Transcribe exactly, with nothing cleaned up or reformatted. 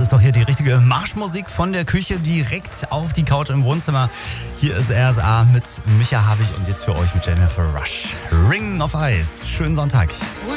ist doch hier die richtige Marschmusik von der Küche direkt auf die Couch im Wohnzimmer. Hier ist R S A mit Micha Habich und jetzt für euch mit Jennifer Rush. Ring of Ice. Schönen Sonntag.